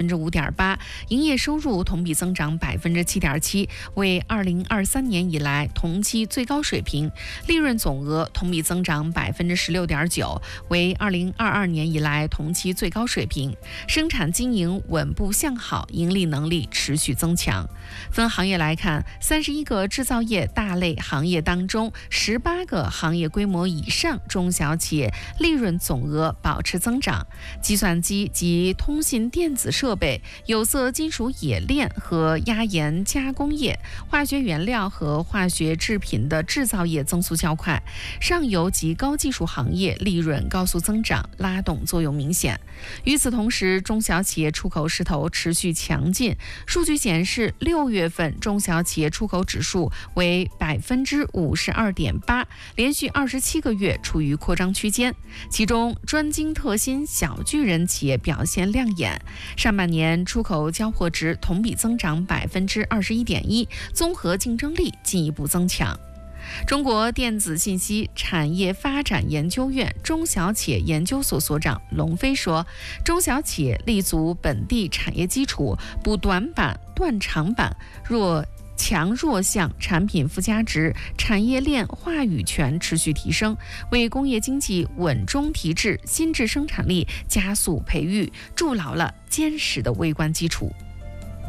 5.8%，营业收入同比增长7.7%，为2023年以来同期最高水平；利润总额同比增长16.9%，为2022年以来同期最高水平。生产经营稳步向好，盈利能力持续增强。分行业来看，31个制造业大类行业当中，18个行业规模以上中小企业利润总额保持增长。计算机及通信电子设备、有色金属冶炼和压延加工业、化学原料和化学制品的制造业增速较快，上游及高技术行业利润高速增长，拉动作用明显。与此同时，中小企业出口势头持续强劲。数据显示，6月份中小企业出口指数为52.8%，连续27个月处于扩张区间。其中，专精特新小巨人企业表现亮眼，上半年出口交货值同比增长21.1%，综合竞争力进一步增强。中国电子信息产业发展研究院中小企业研究所所长龙飞说，中小企业立足本地产业基础，补短板、断长板，强弱项产品附加值、产业链话语权持续提升，为工业经济稳中提质、新质生产力加速培育筑牢了坚实的微观基础。